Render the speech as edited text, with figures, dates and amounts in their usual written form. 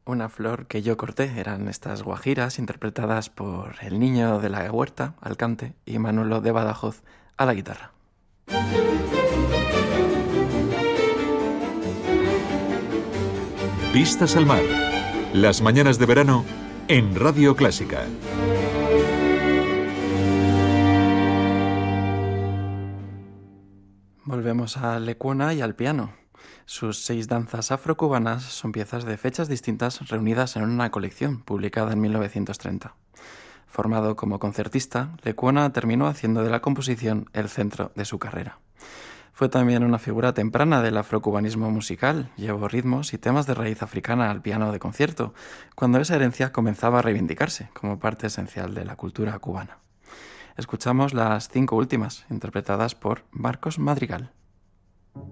Una flor que yo corté eran estas guajiras interpretadas por el niño de la huerta al cante y Manolo de Badajoz a la guitarra. Vistas al mar. Las mañanas de verano en Radio Clásica. Volvemos a Lecuona y al piano. Sus 6 danzas afrocubanas son piezas de fechas distintas reunidas en una colección publicada en 1930. Formado como concertista, Lecuona terminó haciendo de la composición el centro de su carrera. Fue también una figura temprana del afrocubanismo musical, llevó ritmos y temas de raíz africana al piano de concierto, cuando esa herencia comenzaba a reivindicarse como parte esencial de la cultura cubana. Escuchamos las 5 últimas, interpretadas por Marcos Madrigal.